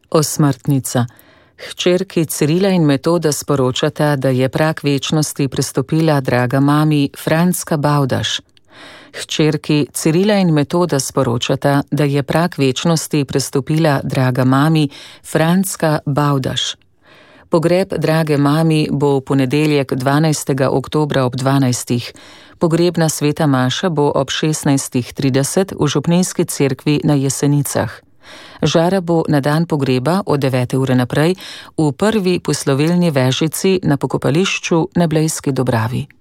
Osmrtnica. Hčerki Cirila in Metoda sporočata, da je prag večnosti prestopila draga mami Franska Bavdaž. Hčerki Cirila in Metoda sporočata, da je prag večnosti prestopila draga mami Franska Bavdaž. Pogreb drage mami bo v ponedeljek 12. oktobra ob 12. Pogrebna sveta maša bo ob 16:30 v župnijski cerkvi na Jesenicah. Žara bo na dan pogreba od 9. ure naprej v prvi poslovilni vežici na pokopališču na Blejski Dobravi.